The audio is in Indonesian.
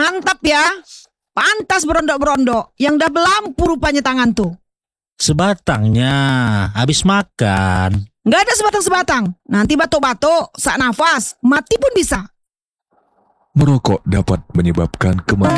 Mantap ya. Pantas berondok-berondok. Yang dah belampu rupanya tangan tuh. Sebatangnya, habis makan. Nggak ada sebatang-sebatang. Nanti batuk-batuk, sak nafas, mati pun bisa. Merokok dapat menyebabkan kematian.